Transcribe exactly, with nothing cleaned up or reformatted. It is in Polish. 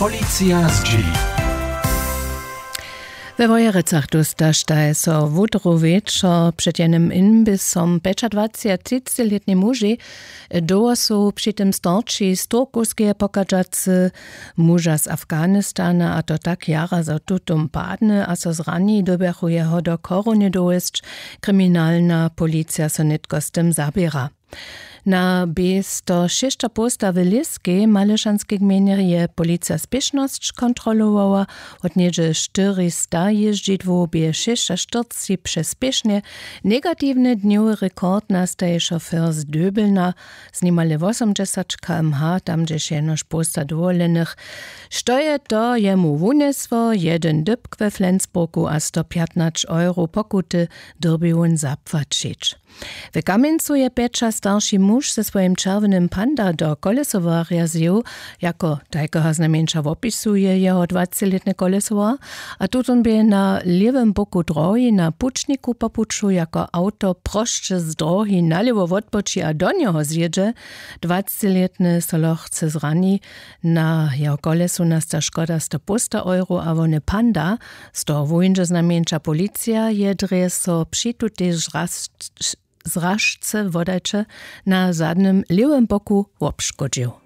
Policja z dzieli. We Wojerecach dostaje so w utro wieczor przed jednym imbisom dwadzieścia-trzyletni muži doło są przy tym starci storkuskie pokażacy muža z Afganistana, a to tak jara za tutum padne, a so zrani dobechu jeho do korony dojść, kryminalna policja so nitko z tym zabiera. Na B sto sześć posta w Liskiej Malešanskej gminy je policja spieszność kontrolowała, od niedzie czterysta jeździdło B sześćdziesiąt przespiesznie. Negatywny dniowy rekord nastaje szofer z Döbelna z niemal osiemdziesiąt kilometrów na godzinę, tam gdzie się noż posta dowolenych. Stoje to jemu wuneswo, jeden dybk we Flensburgu a sto piętnaście euro pokuty derby on zapłacić. W Kamieńcu je Pecza starszy muž ze swoim czerwonym panda do kolesowarja zjął, jako tajkoha znamienča opisuje jeho dwadziestoletny kolesowar, a tutun by na lewym boku drogi na puczniku popuczu jako auto proszcze z drogi na lewo odboczy a do niego zjedzie. dwadziestoletny soloch chce zrani, na jeho kolesu nasta szkoda sto euro, a wony panda, z toho wujnże znamienča policja jedre so přitute zražce wodacze na zadnym lewym boku obszkodził.